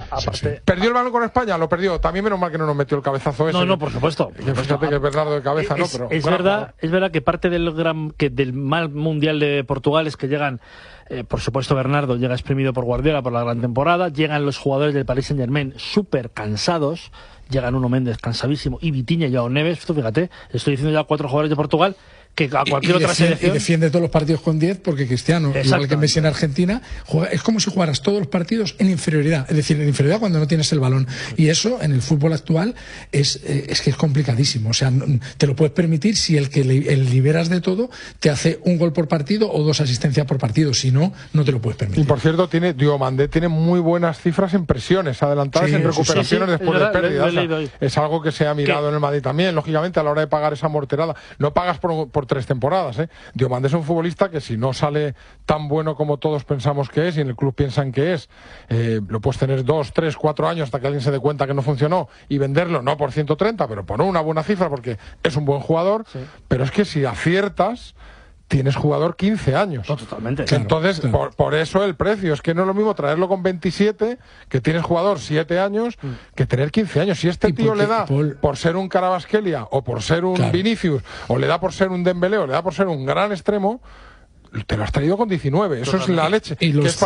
aparte... ¿Perdió el balón con España? Lo perdió. También menos mal que no nos metió el cabezazo ese. No, por supuesto. Fíjate que es Bernardo de cabeza, ¿no? Pero es verdad que parte del mal mundial de Portugal es que llegan, por supuesto Bernardo llega exprimido por Guardiola por la gran temporada, llegan los jugadores del Paris Saint-Germain súper cansados, llegan Nuno Méndez cansadísimo y Vitinha y João Neves, tú fíjate, estoy diciendo ya 4 jugadores de Portugal que a cualquier otra selección... Y defiende todos los partidos con 10 porque Cristiano, igual que Messi en Argentina, es como si jugaras todos los partidos en inferioridad. Es decir, en inferioridad cuando no tienes el balón. Y eso, en el fútbol actual, es que es complicadísimo. O sea, te lo puedes permitir si el que liberas de todo te hace un gol por partido o 2 asistencias por partido. Si no, no te lo puedes permitir. Y por cierto, Diomandé tiene muy buenas cifras en presiones adelantadas, en recuperaciones después de pérdidas. Es algo que se ha mirado en el Madrid también, lógicamente, a la hora de pagar esa morterada. No pagas por 3 temporadas, ¿eh? Diomandé es un futbolista que si no sale tan bueno como todos pensamos que es y en el club piensan que es, lo puedes tener 2, 3, 4 años hasta que alguien se dé cuenta que no funcionó y venderlo, no por 130, pero por una buena cifra porque es un buen jugador, pero es que si aciertas tienes jugador 15 años. No, totalmente. Entonces, claro. Por eso el precio. Es que no es lo mismo traerlo con 27, que tienes jugador 7 años, que tener 15 años. Si este tío le da por ser un Kvaratskhelia, o por ser un Vinicius, o le da por ser un Dembélé, o le da por ser un gran extremo, te lo has traído con 19. Eso es la leche. Y los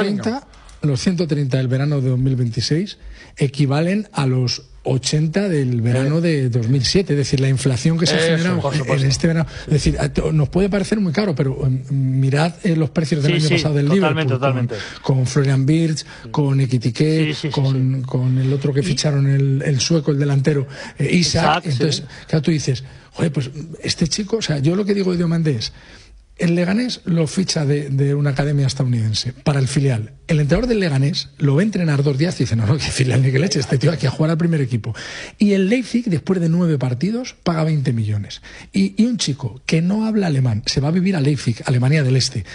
130 del verano de 2026 equivalen a los 80 del verano de 2007, es decir, la inflación que se ha generado en este verano. Es decir, nos puede parecer muy caro, pero mirad los precios del año pasado del Liverpool, totalmente. Con Florian Wirtz, con Ekitike, con el otro que ficharon, el sueco, el delantero, Isaac. Entonces, claro, tú dices, joder, pues este chico, o sea, yo lo que digo de Diomandé es, el Leganés lo ficha de una academia estadounidense para el filial. El entrenador del Leganés lo ve entrenar 2 días y dice, no, que filial ni que leche, este tío aquí a jugar al primer equipo. Y el Leipzig, después de 9 partidos, paga 20 millones. Y un chico que no habla alemán se va a vivir a Leipzig, Alemania del Este,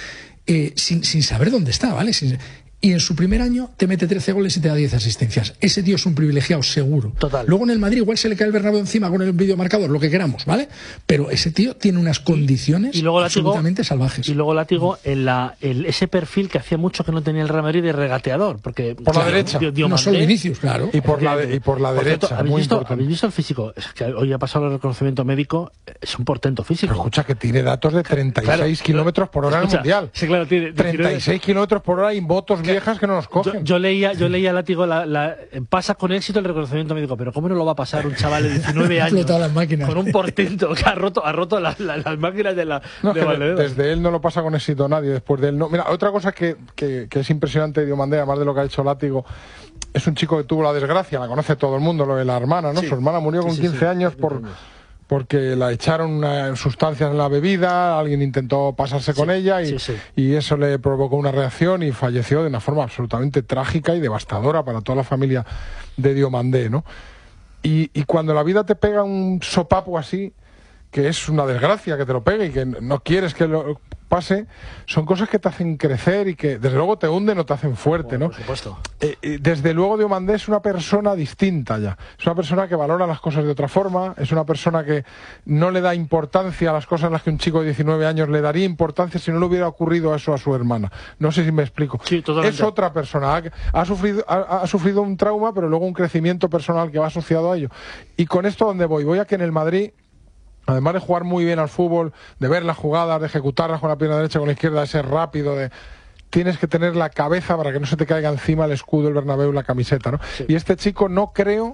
sin saber dónde está, ¿vale? Y en su primer año te mete 13 goles y te da 10 asistencias. Ese tío es un privilegiado, seguro. Total. Luego en el Madrid igual se le cae el Bernabéu encima con el videomarcador, lo que queramos, ¿vale? Pero ese tío tiene unas condiciones absolutamente salvajes. Y luego Látigo ese perfil que hacía mucho que no tenía el Real Madrid de regateador. Porque, por la derecha. No solo Vinicius, claro. Y por la derecha. Cierto, ¿habéis visto el físico? Es que hoy ha pasado el reconocimiento médico, es un portento físico. Pero escucha que tiene datos de 36 kilómetros por hora en el Mundial. Sí, claro, tiene 36 kilómetros por hora y motos viejas que no nos cogen. Yo leía Látigo, pasa con éxito el reconocimiento médico, pero ¿cómo no lo va a pasar un chaval de 19 años las máquinas, con un portento que ha roto las máquinas de Valverde? Desde él no lo pasa con éxito nadie, después de él no. Mira, otra cosa que es impresionante de Diomandé, además de lo que ha hecho Látigo, es un chico que tuvo la desgracia, la conoce todo el mundo, lo de la hermana, ¿no? Su hermana murió con 15 años porque la echaron sustancias en la bebida, alguien intentó pasarse con ella y eso le provocó una reacción y falleció de una forma absolutamente trágica y devastadora para toda la familia de Diomandé, ¿no? Y cuando la vida te pega un sopapo así, que es una desgracia que te lo pegue y que no quieres que lo pase, son cosas que te hacen crecer y que desde luego te hunden o te hacen fuerte, ¿no? Por supuesto. Desde luego Diomandé es una persona distinta ya, es una persona que valora las cosas de otra forma, es una persona que no le da importancia a las cosas en las que un chico de 19 años le daría importancia si no le hubiera ocurrido eso a su hermana. No sé si me explico. Sí, totalmente. Es otra persona, ha sufrido un trauma, pero luego un crecimiento personal que va asociado a ello. Y con esto, ¿dónde voy? Voy a que en el Madrid, además de jugar muy bien al fútbol, de ver las jugadas, de ejecutarlas con la pierna derecha, con la izquierda, de ser rápido, tienes que tener la cabeza para que no se te caiga encima el escudo, el Bernabéu, la camiseta, ¿no? Sí. Y este chico no creo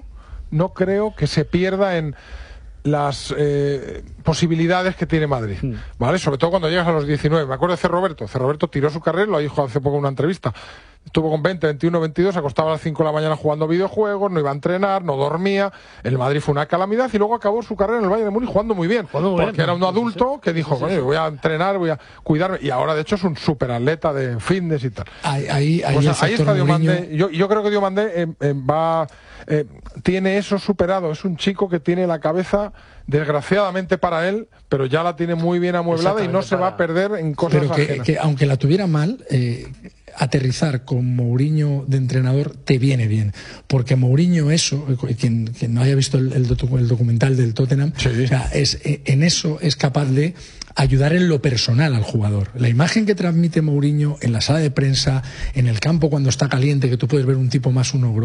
que se pierda en las posibilidades que tiene Madrid, ¿vale? Sobre todo cuando llegas a los 19. Me acuerdo de C. Roberto tiró su carrera, lo dijo hace poco en una entrevista. Estuvo con 20, 21, 22, se acostaba a las 5 de la mañana jugando videojuegos, no iba a entrenar, no dormía. El Madrid fue una calamidad y lugo acabó su carrera en el Bayern de Múnich jugando muy bien. Porque era un adulto que dijo, voy a entrenar, voy a cuidarme. Y ahora, de hecho, es un superatleta de fitness y tal. Ahí está Diomandé. Yo creo que Diomandé tiene eso superado. Es un chico que tiene la cabeza, desgraciadamente para él, pero ya la tiene muy bien amueblada y no se va a perder en cosas ajenas. Que aunque la tuviera mal, aterrizar con Mourinho de entrenador te viene bien, porque Mourinho quien no haya visto el documental del Tottenham, o sea, en eso es capaz de ayudar en lo personal al jugador. La imagen que transmite Mourinho en la sala de prensa, en el campo cuando está caliente, que tú puedes ver un tipo más uno